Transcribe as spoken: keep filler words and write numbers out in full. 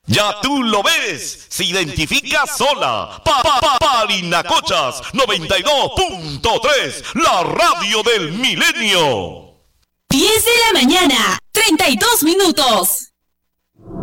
Ya tú lo ves, se identifica sola. Pa, pa, pa, Parinacochas noventa y dos punto tres, la radio del milenio. diez de la mañana, treinta y dos minutos.